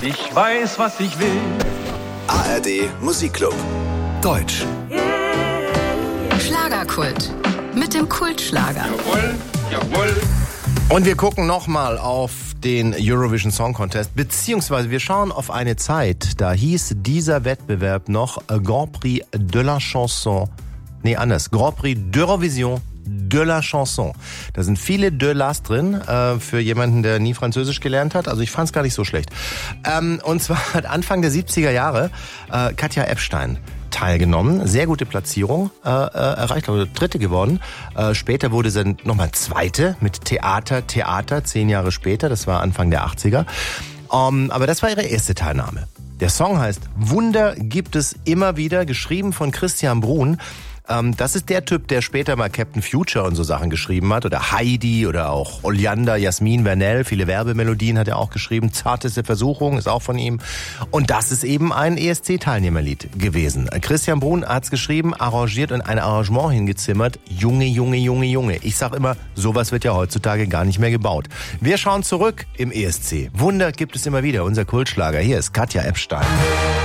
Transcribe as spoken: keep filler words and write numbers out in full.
Ich weiß, was ich will. A R D Musikclub. Deutsch. Schlagerkult. Mit dem Kultschlager. Jawohl, jawohl. Und wir gucken nochmal auf den Eurovision Song Contest, beziehungsweise wir schauen auf eine Zeit, da hieß dieser Wettbewerb noch Grand Prix de la Chanson. Nee, anders. Grand Prix d'Eurovision de la Chanson. Da sind viele de las drin, äh, für jemanden, der nie Französisch gelernt hat. Also ich fand es gar nicht so schlecht. Ähm, und zwar hat Anfang der siebziger Jahre äh, Katja Epstein teilgenommen. Sehr gute Platzierung äh, erreicht, glaube dritte geworden. Äh, später wurde sie nochmal zweite mit Theater, Theater, zehn Jahre später. Das war Anfang der achtziger. Um, aber das war ihre erste Teilnahme. Der Song heißt Wunder gibt es immer wieder, geschrieben von Christian Bruhn. Ähm, das ist der Typ, der später mal Captain Future und so Sachen geschrieben hat. Oder Heidi oder auch Oleander, Jasmin Vernell. Viele Werbemelodien hat er auch geschrieben. Zarteste Versuchung ist auch von ihm. Und das ist eben ein E S C-Teilnehmerlied gewesen. Christian Bruhn hat's geschrieben, arrangiert und ein Arrangement hingezimmert. Junge, Junge, Junge, Junge. Ich sag immer, sowas wird ja heutzutage gar nicht mehr gebaut. Wir schauen zurück im E S C. Wunder gibt es immer wieder. Unser Kultschlager. Hier ist Katja Epstein.